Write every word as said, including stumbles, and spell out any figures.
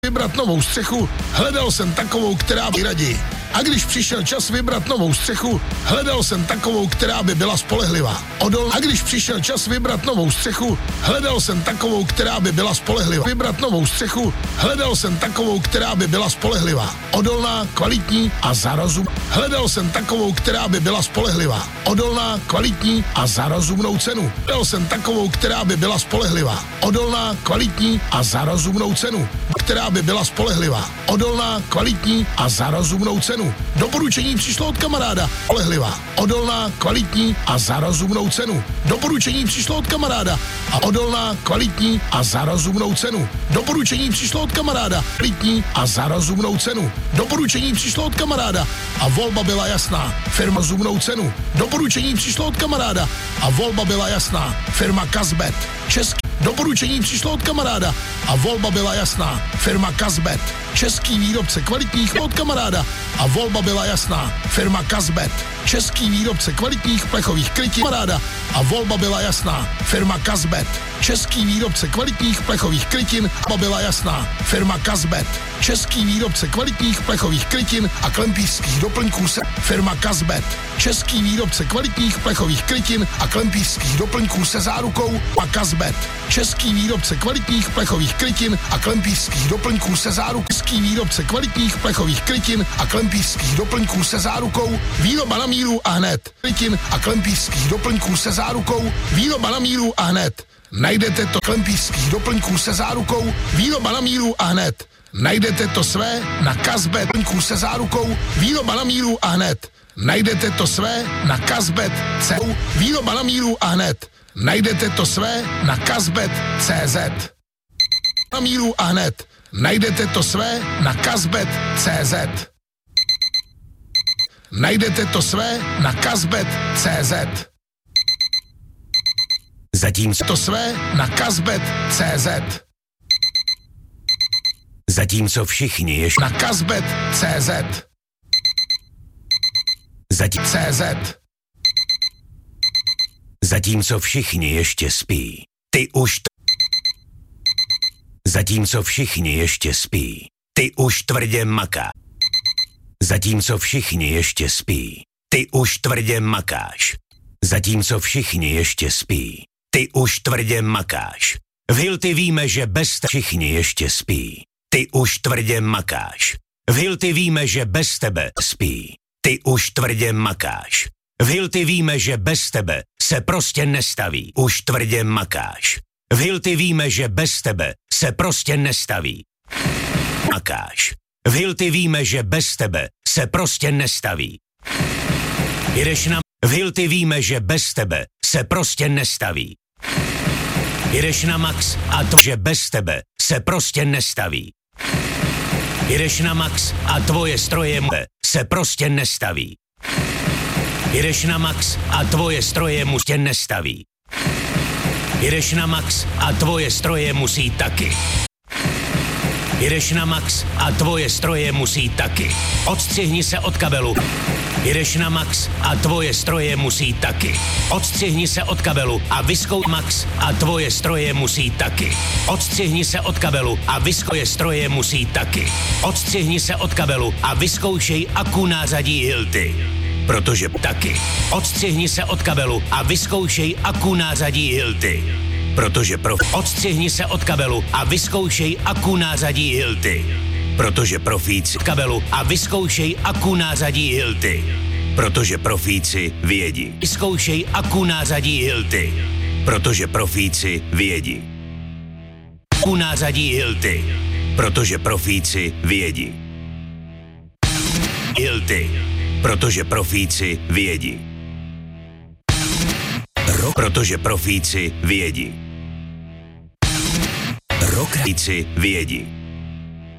vybrat novou střechu, hledal jsem takovou, která by raději. A když přišel čas vybrat novou střechu, hledal jsem takovou, která by byla spolehlivá. Odolná. A když přišel čas vybrat novou střechu, hledal jsem takovou, která by byla spolehlivá. Vybrat novou střechu, hledal jsem takovou, která by byla spolehlivá. Odolná, kvalitní a za rozum. Hledal jsem takovou, která by byla spolehlivá. Odolná, kvalitní a za rozumnou cenu. Hledal jsem takovou, která by byla spolehlivá. Odolná, kvalitní a za rozumnou cenu. Která by byla spolehlivá. Odolná, kvalitní a za rozumnou cenu. Doporučení přišlo od kamaráda. Spolehlivá, odolná, kvalitní a za rozumnou cenu. Doporučení přišlo od kamaráda. A odolná, kvalitní a za rozumnou cenu. Doporučení přišlo od kamaráda. Kvalitní a za rozumnou cenu. Doporučení přišlo od kamaráda. A volba byla jasná. Firma rozumnou cenu. Doporučení přišlo od kamaráda. A volba byla jasná. Firma Kazbet. Český. Doporučení přišlo od kamaráda a volba byla jasná. Firma Kazbet. Český výrobce kvalitních od kamaráda a volba byla jasná. Firma Kazbet. Český výrobce kvalitních plechových krytin kamaráda a volba byla jasná. Firma Kazbet. Český výrobce kvalitních plechových krytin a byla jasná. Firma Kazbet. Český výrobce kvalitních plechových krytin a klempířských doplňků se. Firma Kazbet. Český výrobce kvalitních plechových krytin a klempířských doplňků se zárukou a Kazbet. Český výrobce kvalitních plechových krytin a klempířských doplňků se zárukou. Český výrobce kvalitních plechových krytin a klempířských doplňků se zárukou. Výroba na míru a hned. Krytin a klempířských doplňků se zárukou. Výroba na míru a hned. Najdete to klempířských doplňků se zárukou. Výroba na míru a hned. Najdete to své na Kazbet doplňků se zárukou. Výroba na míru a hned. Najdete to své na Kazbet C. Výroba na míru a hned. Najdete to své na Kazbet tečka cé zet. Na míru a hned. Najdete to své na Kazbet tečka cé zet. Najdete to své na Kazbet tečka cé zet. Zatímco to své na Kazbet tečka cé zet. Zatímco všichni ještě na Kazbet tečka cé zet. Zatím cé zet. Zatímco všichni ještě spí, ty už t... Zatímco všichni ještě spí, ty už tvrdě maká. Zatímco všichni ještě spí, ty už tvrdě makáš. Zatímco všichni ještě spí, ty už tvrdě makáš. V Hilty víme, že bez tebe všichni ještě spí, ty už tvrdě makáš. V Hilty víme, že bez tebe spí, ty už tvrdě makáš. V Hilty víme, že bez tebe se prostě nestaví, už tvrdě makáš. V Hilty víme, že bez tebe se prostě nestaví. Makáš. V Hilty víme, že bez tebe se prostě nestaví. Jdeš na... V Hilty víme, že bez tebe se prostě nestaví. Jdeš na max a to, že bez tebe se prostě nestaví. Jdeš na max a tvoje stroje se prostě nestaví. Jdeš na max a tvoje stroje musí nestaví. Jdeš na max a tvoje stroje musí taky. Jdeš na max a tvoje stroje musí taky. Odstřihni se od kabelu. Jdeš na max a tvoje stroje musí taky. Odstřihni se od kabelu a vyzkoušej max a tvoje stroje musí taky. Odstřihni se od kabelu a vyzkoušej stroje musí taky. Odstřihni se od kabelu a vyzkoušej aku názadí Hilty. Protože taky. Odstřihni se od kabelu a vyzkoušej aku názadí Hilty. Protože pro... Odstřihni se od kabelu a vyzkoušej aku názadí Hilty. Protože profíci kabelu a vyzkoušej aku názadí Hilty. Protože profíci vědí. Vyzkoušej aku názadí Hilty. Protože profíci vědí. Aku názadí Hilty. Protože profíci vědí. Hilty. Protože profíci vědí. Rok. Protože profíci vědí. Rok. Profíci vědí.